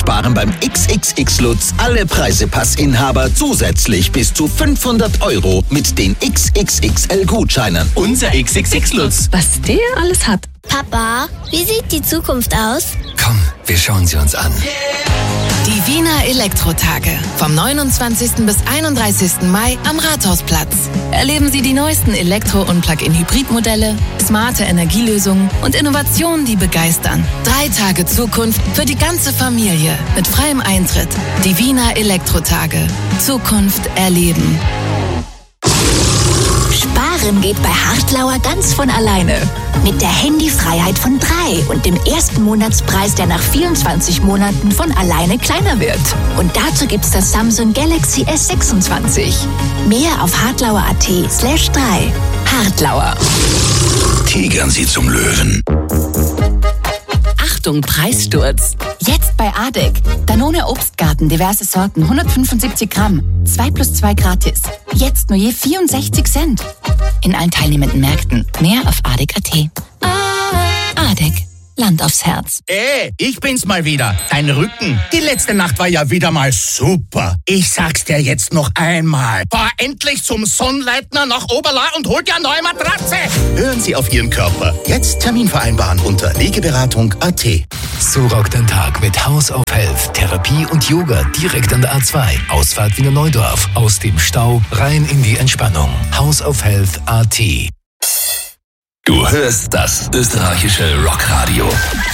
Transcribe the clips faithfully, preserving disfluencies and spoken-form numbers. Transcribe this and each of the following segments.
sparen beim X X X Lutz alle Preisepassinhaber zusätzlich bis zu fünfhundert Euro mit den X X X L-Gutscheinen. Unser X X X Lutz. Was der alles hat. Papa, wie sieht die Zukunft aus? Komm, wir schauen sie uns an. Die Wiener Elektrotage. Vom neunundzwanzigsten bis einunddreißigsten Mai am Rathausplatz. Erleben Sie die neuesten Elektro- und Plug-in-Hybrid-Modelle, smarte Energielösungen und Innovationen, die begeistern. Drei Tage Zukunft für die ganze Familie mit freiem Eintritt. Die Wiener Elektrotage. Zukunft erleben. Sparen geht bei Hartlauer ganz von alleine. Mit der Handyfreiheit von drei und dem ersten Monatspreis, der nach vierundzwanzig Monaten von alleine kleiner wird. Und dazu gibt's das Samsung Galaxy S sechsundzwanzig. Mehr auf hartlauer.at slash drei. Hartlauer. Tigern Sie zum Löwen. Achtung, Preissturz. Jetzt bei Adek. Danone Obstgarten, diverse Sorten, hundertfünfundsiebzig Gramm. zwei plus zwei gratis. Jetzt nur je vierundsechzig Cent. In allen teilnehmenden Märkten. Mehr auf adek punkt at. Adek. Land aufs Herz. Ey, ich bin's mal wieder. Dein Rücken. Die letzte Nacht war ja wieder mal super. Ich sag's dir jetzt noch einmal. Fahr endlich zum Sonnleitner nach Oberla und hol dir eine neue Matratze. Hören Sie auf Ihren Körper. Jetzt Termin vereinbaren unter legeberatung punkt at. So rockt ein Tag mit House of Health, Therapie und Yoga direkt an der A zwei. Ausfahrt Wiener Neudorf. Aus dem Stau rein in die Entspannung. House of Health punkt at. Du hörst das österreichische Rockradio.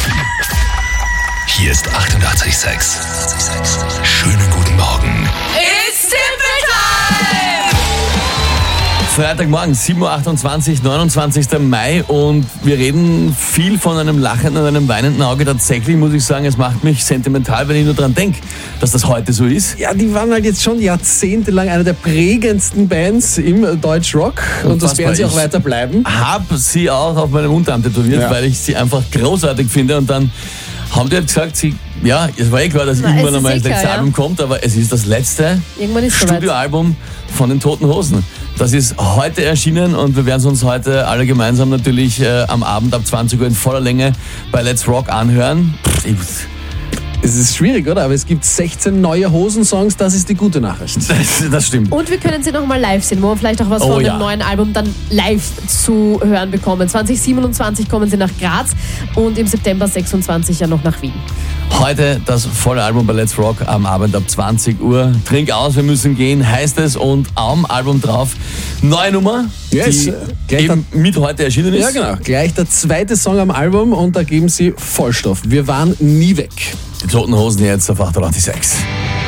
Hier ist achtundachtzig Komma sechs. Schönen guten Morgen. It's Simple Time! Freitagmorgen, sieben Uhr achtundzwanzig, neunundzwanzigsten Mai und wir reden viel von einem lachenden und einem weinenden Auge. Tatsächlich muss ich sagen, es macht mich sentimental, wenn ich nur dran denke, dass das heute so ist. Ja, die waren halt jetzt schon jahrzehntelang eine der prägendsten Bands im Deutschrock und, und das werden sie auch weiter bleiben. Habe sie auch auf meinem Unterarm tätowiert, ja, weil ich sie einfach großartig finde und dann haben die halt gesagt, sie, ja, es war eh klar, dass Na, irgendwann einmal das letzte ja. Album kommt, aber es ist das letzte ist Studioalbum von den Toten Hosen. Das ist heute erschienen und wir werden es uns heute alle gemeinsam natürlich äh, am Abend ab zwanzig Uhr in voller Länge bei Let's Rock anhören. Pff, es ist schwierig, oder? Aber es gibt sechzehn neue Hosen-Songs, das ist die gute Nachricht. Das, das stimmt. Und wir können sie nochmal live sehen, wo wir vielleicht auch was oh, von ja. dem neuen Album dann live zu hören bekommen. zwanzig siebenundzwanzig kommen sie nach Graz und im September sechsundzwanzig ja noch nach Wien. Heute das volle Album bei Let's Rock am Abend ab zwanzig Uhr. Trink aus, wir müssen gehen, heißt es. Und am Album drauf neue Nummer, yes. die eben mit heute erschienen ist. Ja, genau. Gleich der zweite Song am Album und da geben sie Vollstoff. Wir waren nie weg. Die Toten Hosen jetzt auf achtundachtzig Komma sechs.